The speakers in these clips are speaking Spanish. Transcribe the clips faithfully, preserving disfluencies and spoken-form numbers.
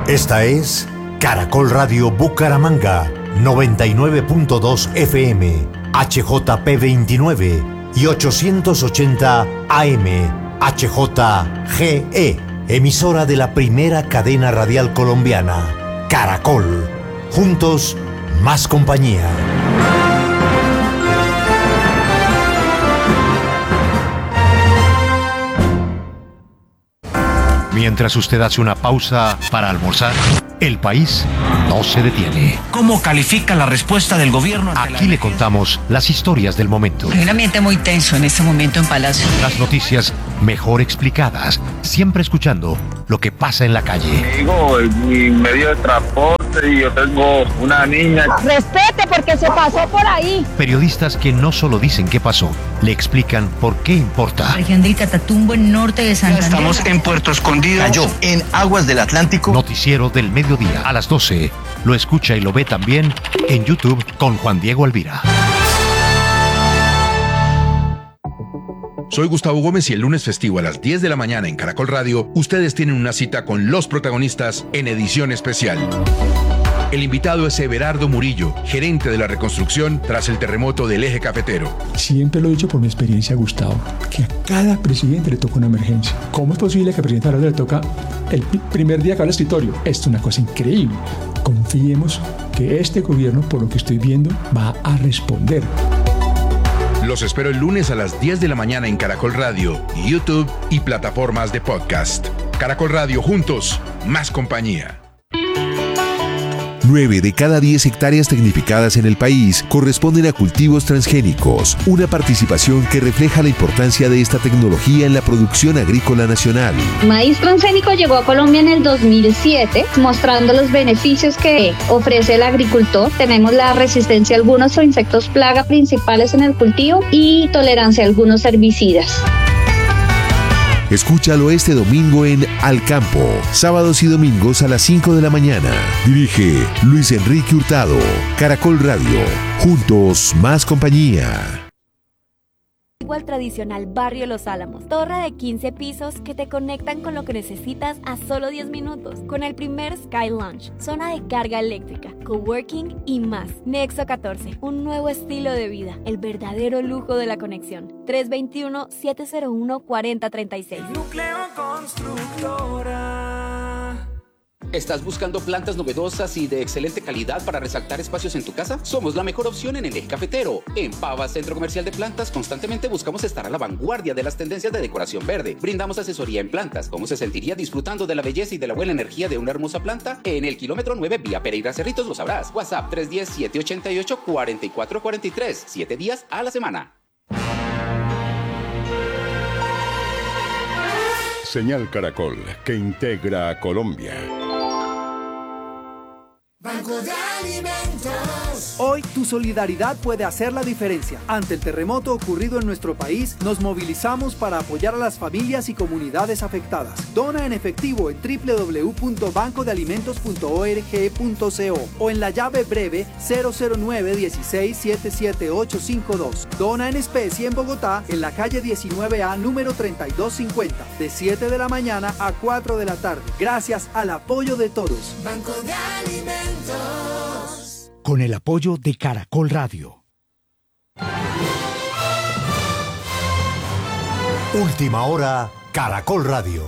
Esta es Caracol Radio Bucaramanga, noventa y nueve punto dos F M, H J P veintinueve y ochocientos ochenta A M, H J G E, emisora de la primera cadena radial colombiana, Caracol. Juntos, más compañía. Mientras usted hace una pausa para almorzar, el país no se detiene. ¿Cómo califica la respuesta del gobierno? Aquí le contamos las historias del momento. Hay un ambiente muy tenso en este momento en Palacio. Las noticias mejor explicadas, siempre escuchando lo que pasa en la calle. Digo, mi medio de transporte y yo tengo una niña. Respete porque se pasó por ahí. Periodistas que no solo dicen qué pasó, le explican por qué importa. Región del Catatumbo, en norte de Santander. Estamos en Puerto Escondido. Cayó en aguas del Atlántico. Noticiero del mediodía a las doce. Lo escucha y lo ve también en YouTube con Juan Diego Alvira. Soy Gustavo Gómez y el lunes festivo a las diez de la mañana en Caracol Radio, ustedes tienen una cita con los protagonistas en edición especial. El invitado es Everardo Murillo, gerente de la reconstrucción tras el terremoto del eje cafetero. Siempre lo he dicho por mi experiencia, Gustavo, que a cada presidente le toca una emergencia. ¿Cómo es posible que al presidente ahora le toca el primer día que va al escritorio? Esto es una cosa increíble. Confiemos que este gobierno, por lo que estoy viendo, va a responder. Los espero el lunes a las diez de la mañana en Caracol Radio, YouTube y plataformas de podcast. Caracol Radio, juntos, más compañía. nueve de cada diez hectáreas tecnificadas en el país corresponden a cultivos transgénicos, una participación que refleja la importancia de esta tecnología en la producción agrícola nacional. Maíz transgénico llegó a Colombia en el dos mil siete, mostrando los beneficios que ofrece el agricultor. Tenemos la resistencia a algunos insectos plaga principales en el cultivo y tolerancia a algunos herbicidas. Escúchalo este domingo en Al Campo, sábados y domingos a las cinco de la mañana. Dirige Luis Enrique Hurtado. Caracol Radio. Juntos, más compañía. Al tradicional Barrio Los Álamos, torre de quince pisos que te conectan con lo que necesitas a solo diez minutos, con el primer Sky Lounge, zona de carga eléctrica, coworking y más. Nexo catorce, un nuevo estilo de vida, el verdadero lujo de la conexión. tres dos uno, siete cero uno, cuatro cero tres seis. Núcleo Constructora. ¿Estás buscando plantas novedosas y de excelente calidad para resaltar espacios en tu casa? Somos la mejor opción en el eje cafetero. En Pava, Centro Comercial de Plantas, constantemente buscamos estar a la vanguardia de las tendencias de decoración verde. Brindamos asesoría en plantas. ¿Cómo se sentiría disfrutando de la belleza y de la buena energía de una hermosa planta? En el kilómetro nueve, vía Pereira Cerritos, lo sabrás. WhatsApp tres uno cero, siete ocho ocho, cuatro cuatro cuatro tres. siete días a la semana. Señal Caracol, que integra a Colombia. Banco de Alimentos. Hoy tu solidaridad puede hacer la diferencia. Ante el terremoto ocurrido en nuestro país, nos movilizamos para apoyar a las familias y comunidades afectadas. Dona en efectivo en doble u doble u doble u punto banco de alimentos punto org punto co o en la llave breve cero cero nueve, dieciséis, setenta y siete, ochocientos cincuenta y dos. Dona en especie en Bogotá, en la calle diecinueve A, número treinta y dos cincuenta, de siete de la mañana a cuatro de la tarde. Gracias al apoyo de todos. Banco de Alimentos. Con el apoyo de Caracol Radio. Última hora, Caracol Radio.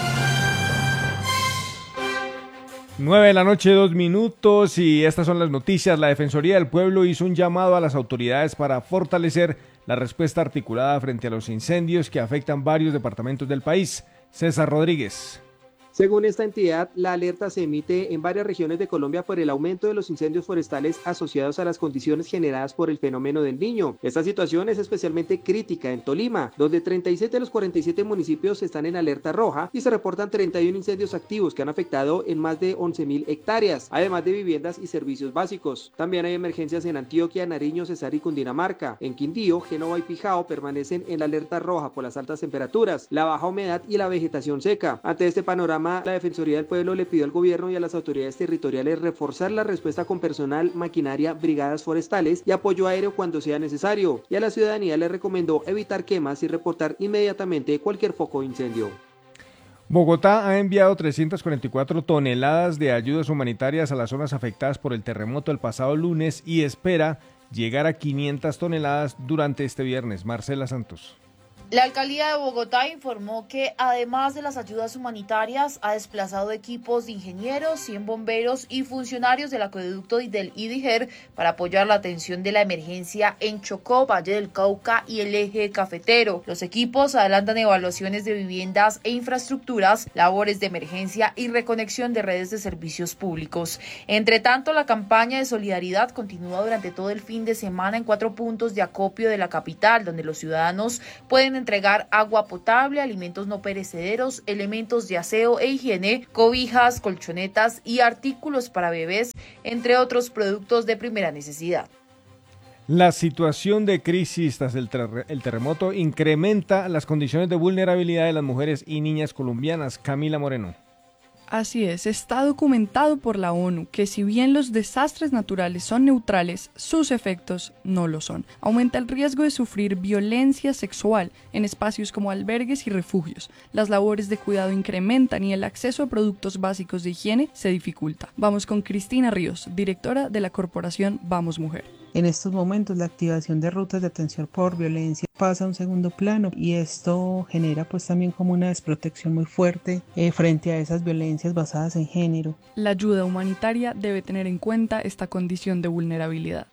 nueve de la noche, dos minutos, y estas son las noticias. La Defensoría del Pueblo hizo un llamado a las autoridades para fortalecer la respuesta articulada frente a los incendios que afectan varios departamentos del país. César Rodríguez. Según esta entidad, la alerta se emite en varias regiones de Colombia por el aumento de los incendios forestales asociados a las condiciones generadas por el fenómeno del Niño. Esta situación es especialmente crítica en Tolima, donde treinta y siete de los cuarenta y siete municipios están en alerta roja y se reportan treinta y uno incendios activos que han afectado en más de once mil hectáreas, además de viviendas y servicios básicos. También hay emergencias en Antioquia, Nariño, Cesar y Cundinamarca. En Quindío, Génova y Pijao permanecen en la alerta roja por las altas temperaturas, la baja humedad y la vegetación seca. Ante este panorama, la Defensoría del Pueblo le pidió al gobierno y a las autoridades territoriales reforzar la respuesta con personal, maquinaria, brigadas forestales y apoyo aéreo cuando sea necesario. Y a la ciudadanía le recomendó evitar quemas y reportar inmediatamente cualquier foco de incendio. Bogotá ha enviado trescientas cuarenta y cuatro toneladas de ayudas humanitarias a las zonas afectadas por el terremoto el pasado lunes y espera llegar a quinientas toneladas durante este viernes. Marcela Santos. La alcaldía de Bogotá informó que, además de las ayudas humanitarias, ha desplazado equipos de ingenieros, cien bomberos y funcionarios del acueducto y del IDIGER para apoyar la atención de la emergencia en Chocó, Valle del Cauca y el eje cafetero. Los equipos adelantan evaluaciones de viviendas e infraestructuras, labores de emergencia y reconexión de redes de servicios públicos. Entre tanto, la campaña de solidaridad continúa durante todo el fin de semana en cuatro puntos de acopio de la capital, donde los ciudadanos pueden entregar agua potable, alimentos no perecederos, elementos de aseo e higiene, cobijas, colchonetas y artículos para bebés, entre otros productos de primera necesidad. La situación de crisis tras el, ter- el terremoto incrementa las condiciones de vulnerabilidad de las mujeres y niñas colombianas. Camila Moreno. Así es, está documentado por la ONU que si bien los desastres naturales son neutrales, sus efectos no lo son. Aumenta el riesgo de sufrir violencia sexual en espacios como albergues y refugios. Las labores de cuidado incrementan y el acceso a productos básicos de higiene se dificulta. Vamos con Cristina Ríos, directora de la corporación Vamos Mujer. En estos momentos la activación de rutas de atención por violencia pasa a un segundo plano y esto genera pues también como una desprotección muy fuerte eh, frente a esas violencias basadas en género. La ayuda humanitaria debe tener en cuenta esta condición de vulnerabilidad.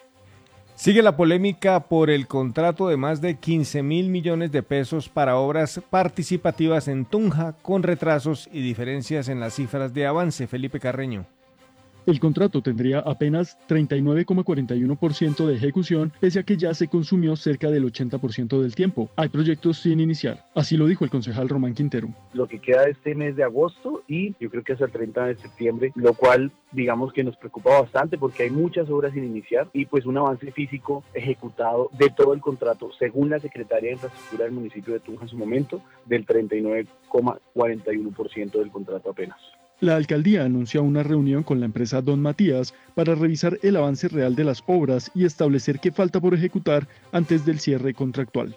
Sigue la polémica por el contrato de más de quince mil millones de pesos para obras participativas en Tunja, con retrasos y diferencias en las cifras de avance. Felipe Carreño. El contrato tendría apenas treinta y nueve coma cuarenta y uno por ciento de ejecución, pese a que ya se consumió cerca del ochenta por ciento del tiempo. Hay proyectos sin iniciar. Así lo dijo el concejal Román Quintero. Lo que queda de este mes de agosto y yo creo que hasta el treinta de septiembre, lo cual digamos que nos preocupa bastante porque hay muchas obras sin iniciar y pues un avance físico ejecutado de todo el contrato, según la Secretaría de Infraestructura del municipio de Tunja en su momento, del treinta y nueve coma cuarenta y uno por ciento del contrato apenas. La alcaldía anunció una reunión con la empresa Don Matías para revisar el avance real de las obras y establecer qué falta por ejecutar antes del cierre contractual.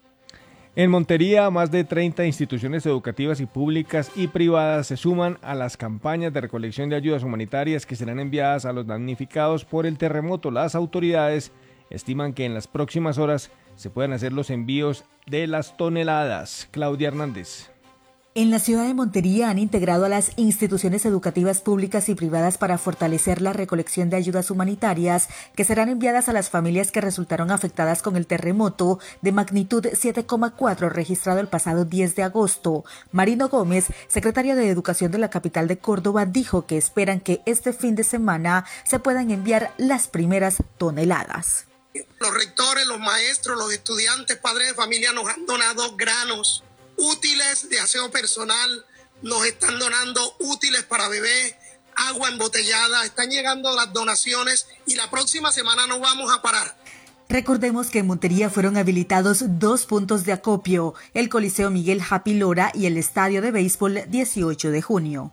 En Montería, más de treinta instituciones educativas y públicas y privadas se suman a las campañas de recolección de ayudas humanitarias que serán enviadas a los damnificados por el terremoto. Las autoridades estiman que en las próximas horas se puedan hacer los envíos de las toneladas. Claudia Hernández. En la ciudad de Montería han integrado a las instituciones educativas públicas y privadas para fortalecer la recolección de ayudas humanitarias que serán enviadas a las familias que resultaron afectadas con el terremoto de magnitud siete coma cuatro registrado el pasado diez de agosto. Marino Gómez, secretario de Educación de la capital de Córdoba, dijo que esperan que este fin de semana se puedan enviar las primeras toneladas. Los rectores, los maestros, los estudiantes, padres de familia nos han donado granos útiles de aseo personal, nos están donando útiles para bebé, agua embotellada, están llegando las donaciones y la próxima semana no vamos a parar. Recordemos que en Montería fueron habilitados dos puntos de acopio, el Coliseo Miguel Happy Lora y el Estadio de Béisbol dieciocho de junio.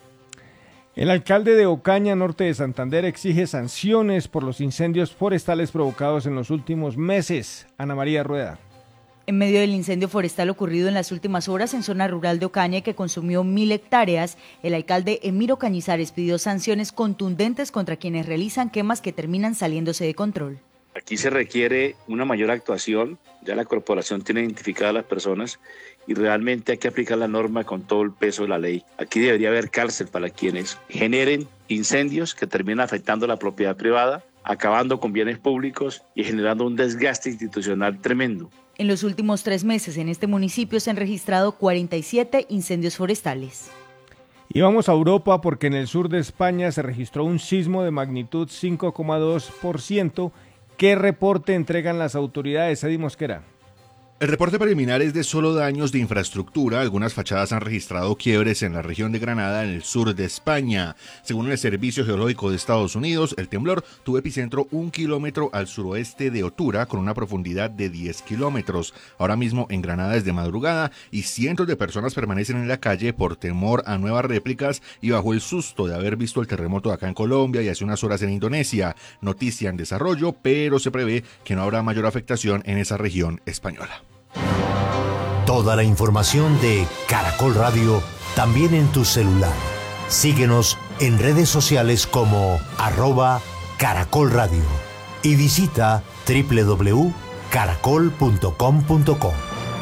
El alcalde de Ocaña, norte de Santander, exige sanciones por los incendios forestales provocados en los últimos meses. Ana María Rueda. En medio del incendio forestal ocurrido en las últimas horas en zona rural de Ocaña y que consumió mil hectáreas, el alcalde Emiro Cañizares pidió sanciones contundentes contra quienes realizan quemas que terminan saliéndose de control. Aquí se requiere una mayor actuación, ya la corporación tiene identificadas a las personas y realmente hay que aplicar la norma con todo el peso de la ley. Aquí debería haber cárcel para quienes generen incendios que terminan afectando la propiedad privada, acabando con bienes públicos y generando un desgaste institucional tremendo. En los últimos tres meses en este municipio se han registrado cuarenta y siete incendios forestales. Y vamos a Europa porque en el sur de España se registró un sismo de magnitud cinco coma dos por ciento. ¿Qué reporte entregan las autoridades? Eddie Mosquera. El reporte preliminar es de solo daños de infraestructura. Algunas fachadas han registrado quiebres en la región de Granada, en el sur de España. Según el Servicio Geológico de Estados Unidos, el temblor tuvo epicentro un kilómetro al suroeste de Otura, con una profundidad de diez kilómetros. Ahora mismo en Granada es de madrugada y cientos de personas permanecen en la calle por temor a nuevas réplicas y bajo el susto de haber visto el terremoto acá en Colombia y hace unas horas en Indonesia. Noticia en desarrollo, pero se prevé que no habrá mayor afectación en esa región española. Toda la información de Caracol Radio también en tu celular. Síguenos en redes sociales como arroba Caracol Radio y visita doble u doble u doble u punto caracol punto com punto co.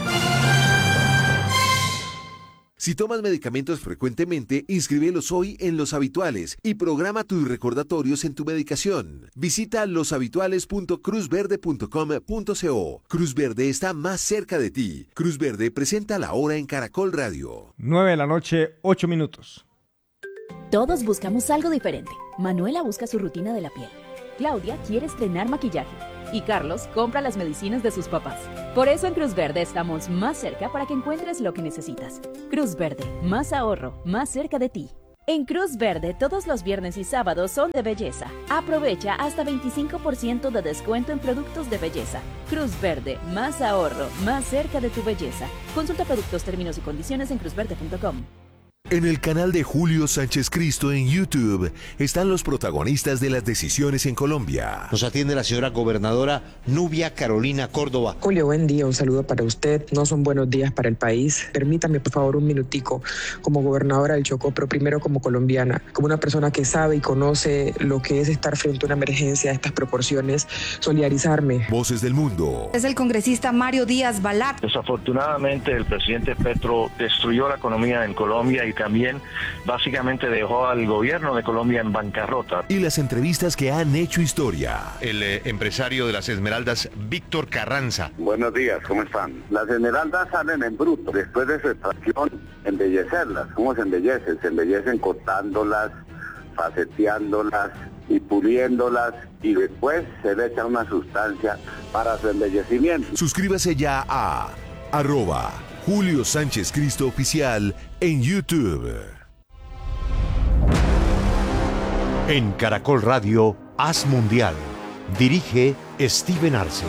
Si tomas medicamentos frecuentemente, inscríbelos hoy en Los Habituales y programa tus recordatorios en tu medicación. Visita los habituales punto cruz verde punto com punto co. Cruz Verde está más cerca de ti. Cruz Verde presenta la hora en Caracol Radio. nueve de la noche, ocho minutos. Todos buscamos algo diferente. Manuela busca su rutina de la piel. Claudia quiere estrenar maquillaje. Y Carlos compra las medicinas de sus papás. Por eso en Cruz Verde estamos más cerca para que encuentres lo que necesitas. Cruz Verde, más ahorro, más cerca de ti. En Cruz Verde todos los viernes y sábados son de belleza. Aprovecha hasta veinticinco por ciento de descuento en productos de belleza. Cruz Verde, más ahorro, más cerca de tu belleza. Consulta productos, términos y condiciones en cruz verde punto com. En el canal de Julio Sánchez Cristo en YouTube están los protagonistas de las decisiones en Colombia. Nos atiende la señora gobernadora Nubia Carolina Córdoba. Julio, buen día, un saludo para usted. No son buenos días para el país. Permítame, por favor, un minutico como gobernadora del Chocó, pero primero como colombiana, como una persona que sabe y conoce lo que es estar frente a una emergencia de estas proporciones, solidarizarme. Voces del mundo. Es el congresista Mario Díaz Balart. Desafortunadamente, el presidente Petro destruyó la economía en Colombia y también básicamente dejó al gobierno de Colombia en bancarrota. Y las entrevistas que han hecho historia. El eh, empresario de las Esmeraldas, Víctor Carranza. Buenos días, ¿cómo están? Las esmeraldas salen en bruto. Después de su extracción, embellecerlas. ¿Cómo se embellecen? Se embellecen cortándolas, faceteándolas y puliéndolas, y después se le echa una sustancia para su embellecimiento. Suscríbase ya a arroba Julio Sánchez Cristo Oficial en YouTube. En Caracol Radio, Haz Mundial. Dirige Steven Arce.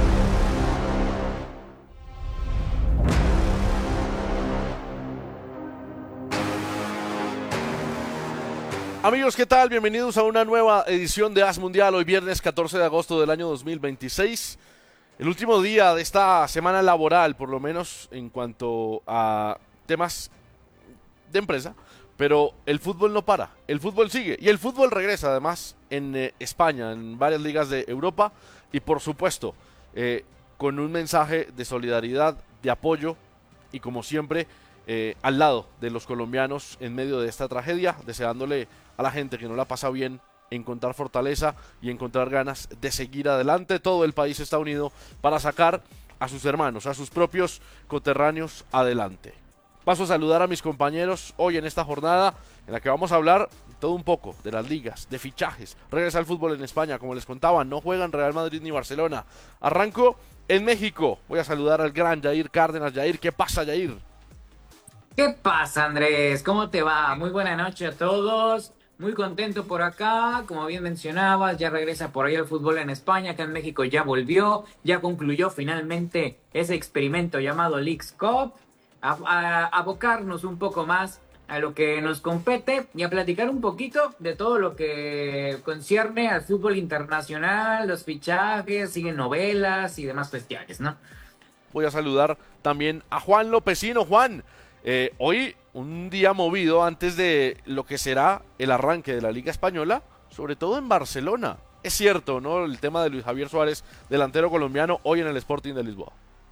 Amigos, ¿qué tal? Bienvenidos a una nueva edición de Haz Mundial, hoy viernes catorce de agosto del año dos mil veintiséis. El último día de esta semana laboral, por lo menos en cuanto a temas de empresa, pero el fútbol no para, el fútbol sigue y el fútbol regresa además en eh, España, en varias ligas de Europa y por supuesto eh, con un mensaje de solidaridad, de apoyo y como siempre eh, al lado de los colombianos en medio de esta tragedia, deseándole a la gente que no la pasa bien encontrar fortaleza y encontrar ganas de seguir adelante. Todo el país está unido para sacar a sus hermanos, a sus propios coterráneos adelante. Paso a saludar a mis compañeros hoy en esta jornada en la que vamos a hablar todo un poco de las ligas, de fichajes. Regresa el fútbol en España, como les contaba, no juegan Real Madrid ni Barcelona. Arranco en México. Voy a saludar al gran Jair Cárdenas. Jair, ¿qué pasa, Jair? ¿Qué pasa, Andrés? ¿Cómo te va? Muy buena noche a todos. Muy contento por acá, como bien mencionabas, ya regresa por ahí el fútbol en España, acá en México ya volvió, ya concluyó finalmente ese experimento llamado Leagues Cup, a, a, a abocarnos un poco más a lo que nos compete y a platicar un poquito de todo lo que concierne al fútbol internacional, los fichajes, siguen novelas y demás cuestiones, ¿no? Voy a saludar también a Juan Lopecino. Juan, eh, hoy un día movido antes de lo que será el arranque de la Liga Española, sobre todo en Barcelona. Es cierto, ¿no? El tema de Luis Javier Suárez, delantero colombiano, hoy en el Sporting de Lisboa.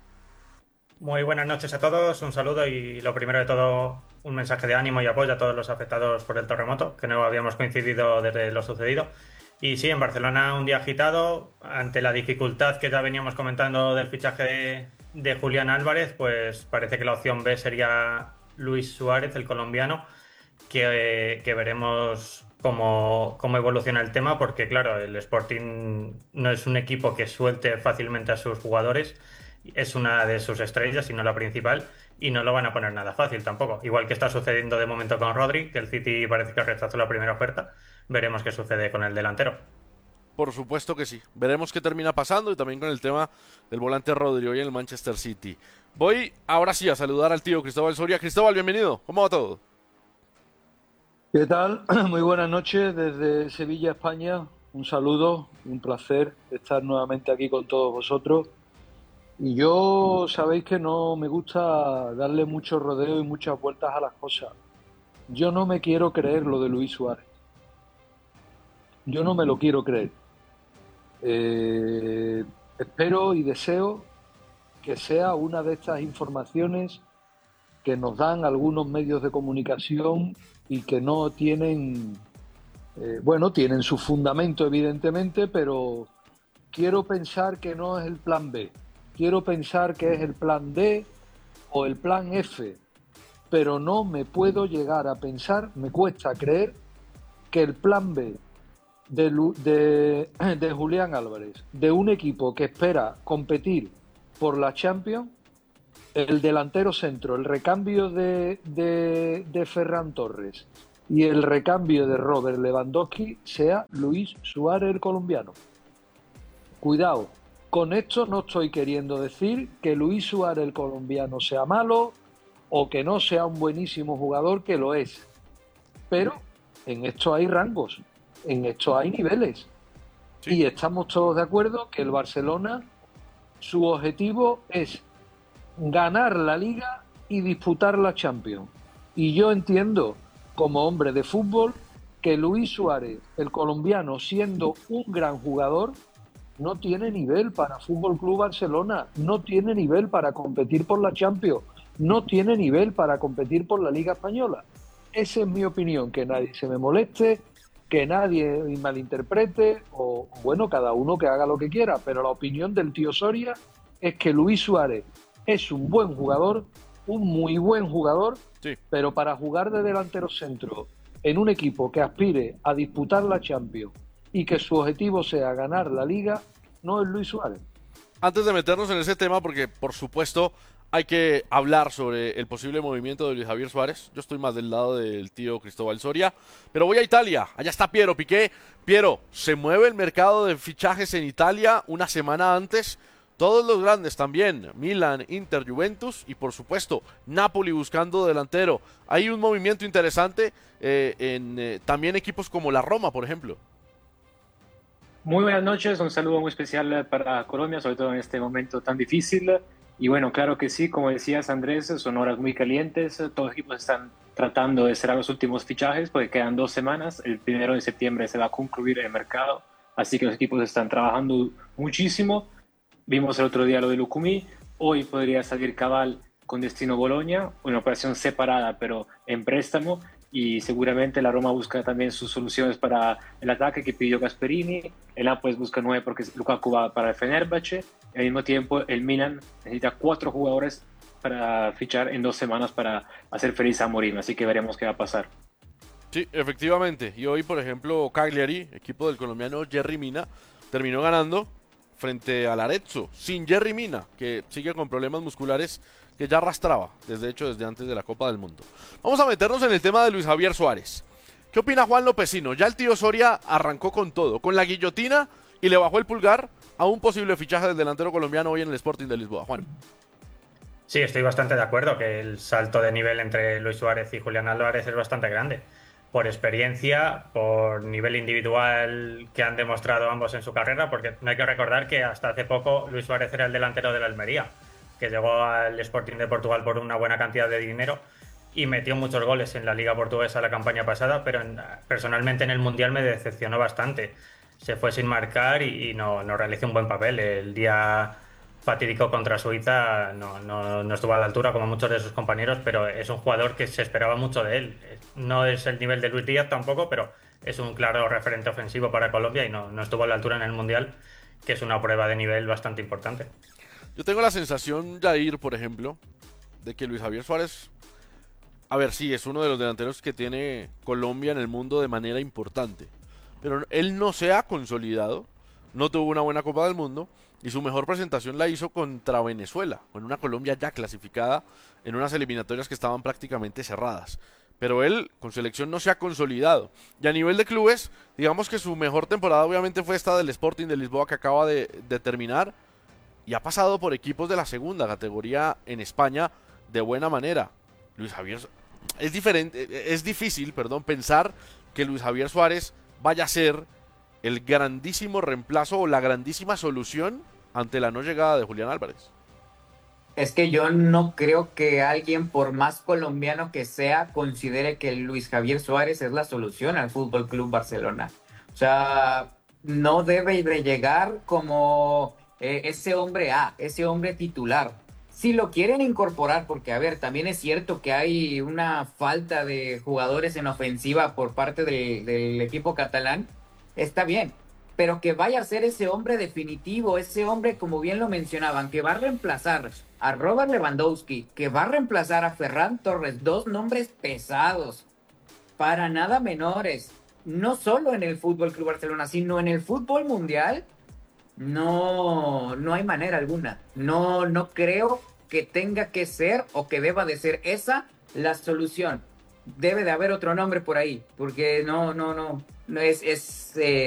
Muy buenas noches a todos, un saludo y lo primero de todo, un mensaje de ánimo y apoyo a todos los afectados por el terremoto, que no habíamos coincidido desde lo sucedido. Y sí, en Barcelona un día agitado, ante la dificultad que ya veníamos comentando del fichaje de, de Julián Álvarez, pues parece que la opción B sería Luis Suárez, el colombiano, que, que veremos cómo, cómo evoluciona el tema, porque claro, el Sporting no es un equipo que suelte fácilmente a sus jugadores, es una de sus estrellas y no la principal, y no lo van a poner nada fácil tampoco. Igual que está sucediendo de momento con Rodri, que el City parece que rechazó la primera oferta, veremos qué sucede con el delantero. Por supuesto que sí, veremos qué termina pasando y también con el tema del volante Rodri hoy en el Manchester City. Voy ahora sí a saludar al tío Cristóbal Soria. Cristóbal, bienvenido, ¿cómo va todo? ¿Qué tal? Muy buenas noches desde Sevilla, España. Un saludo, un placer estar nuevamente aquí con todos vosotros. Y yo sabéis que no me gusta darle mucho rodeo y muchas vueltas a las cosas. Yo no me quiero creer lo de Luis Suárez. Yo no me lo quiero creer. Eh, espero y deseo que sea una de estas informaciones que nos dan algunos medios de comunicación y que no tienen, eh, bueno, tienen su fundamento evidentemente, pero quiero pensar que no es el plan B. Quiero pensar que es el plan D o el plan F, pero no me puedo llegar a pensar, me cuesta creer que el plan B de, de, de Julián Álvarez, de un equipo que espera competir por la Champions, el delantero centro, el recambio de, de, de Ferran Torres y el recambio de Robert Lewandowski sea Luis Suárez, el colombiano. Cuidado, con esto no estoy queriendo decir que Luis Suárez, el colombiano, sea malo o que no sea un buenísimo jugador, que lo es. Pero en esto hay rangos, en esto hay niveles. Sí. Y estamos todos de acuerdo que el Barcelona, su objetivo es ganar la Liga y disputar la Champions. Y yo entiendo, como hombre de fútbol, que Luis Suárez, el colombiano, siendo un gran jugador, no tiene nivel para Fútbol Club Barcelona, no tiene nivel para competir por la Champions, no tiene nivel para competir por la Liga Española. Esa es mi opinión, que nadie se me moleste, que nadie malinterprete, o bueno, cada uno que haga lo que quiera, pero la opinión del tío Soria es que Luis Suárez es un buen jugador, un muy buen jugador, sí. Pero para jugar de delantero centro en un equipo que aspire a disputar la Champions y que su objetivo sea ganar la Liga, no es Luis Suárez. Antes de meternos en ese tema, porque por supuesto hay que hablar sobre el posible movimiento de Luis Javier Suárez, yo estoy más del lado del tío Cristóbal Soria, pero voy a Italia, allá está Piero Piqué. Piero, se mueve el mercado de fichajes en Italia una semana antes. Todos los grandes también, Milan, Inter, Juventus y por supuesto Napoli buscando delantero. Hay un movimiento interesante eh, en eh, también equipos como la Roma, por ejemplo. Muy buenas noches, un saludo muy especial para Colombia, sobre todo en este momento tan difícil. Y bueno, claro que sí, como decías Andrés, son horas muy calientes, todos los equipos están tratando de cerrar los últimos fichajes porque quedan dos semanas, el primero de septiembre se va a concluir el mercado, así que los equipos están trabajando muchísimo. Vimos el otro día lo de Lucumí, hoy podría salir Cabal con destino Boloña, una operación separada pero en préstamo, y seguramente la Roma busca también sus soluciones para el ataque que pidió Gasperini, el Nápoles busca nueve porque Lukaku va para el Fenerbahce, al mismo tiempo el Milan necesita cuatro jugadores para fichar en dos semanas para hacer feliz a Mourinho, así que veremos qué va a pasar. Sí, efectivamente, y hoy por ejemplo Cagliari, equipo del colombiano Yerry Mina, terminó ganando frente al Arezzo, sin Yerry Mina, que sigue con problemas musculares que ya arrastraba, desde hecho desde antes de la Copa del Mundo. Vamos a meternos en el tema de Luis Javier Suárez. ¿Qué opina Juan Lopezino? Ya el tío Soria arrancó con todo, con la guillotina, y le bajó el pulgar a un posible fichaje del delantero colombiano hoy en el Sporting de Lisboa. Juan. Sí, estoy bastante de acuerdo que el salto de nivel entre Luis Suárez y Julián Álvarez es bastante grande. Por experiencia, por nivel individual que han demostrado ambos en su carrera, porque no hay que recordar que hasta hace poco Luis Suárez era el delantero de la Almería, que llegó al Sporting de Portugal por una buena cantidad de dinero y metió muchos goles en la Liga Portuguesa la campaña pasada, pero en, personalmente en el Mundial me decepcionó bastante. Se fue sin marcar y, y no, no realizó un buen papel. El día fatídico contra Suiza no, no, no estuvo a la altura como muchos de sus compañeros, pero es un jugador que se esperaba mucho de él. No es el nivel de Luis Díaz tampoco, pero es un claro referente ofensivo para Colombia y no, no estuvo a la altura en el Mundial, que es una prueba de nivel bastante importante. Yo tengo la sensación, Jair, por ejemplo, de que Luis Javier Suárez, a ver, sí, es uno de los delanteros que tiene Colombia en el mundo de manera importante, pero él no se ha consolidado, no tuvo una buena Copa del Mundo, y su mejor presentación la hizo contra Venezuela, con una Colombia ya clasificada en unas eliminatorias que estaban prácticamente cerradas. Pero él con selección no se ha consolidado. Y a nivel de clubes, digamos que su mejor temporada obviamente fue esta del Sporting de Lisboa que acaba de, de terminar, y ha pasado por equipos de la segunda categoría en España de buena manera. Luis Javier, es diferente, es difícil, perdón, pensar que Luis Javier Suárez vaya a ser el grandísimo reemplazo o la grandísima solución ante la no llegada de Julián Álvarez. Es que yo no creo que alguien, por más colombiano que sea, considere que Luis Javier Suárez es la solución al Fútbol Club Barcelona. O sea, no debe de llegar como eh, ese hombre A, ese hombre titular. Si lo quieren incorporar, porque a ver, también es cierto que hay una falta de jugadores en ofensiva por parte de, del equipo catalán, está bien. Pero que vaya a ser ese hombre definitivo, ese hombre, como bien lo mencionaban, que va a reemplazar a Robert Lewandowski, que va a reemplazar a Ferran Torres, dos nombres pesados, para nada menores, no solo en el Fútbol Club Barcelona, sino en el fútbol mundial, no, no hay manera alguna. No, no creo que tenga que ser o que deba de ser esa la solución. Debe de haber otro nombre por ahí, porque no, no, no, no es, es eh,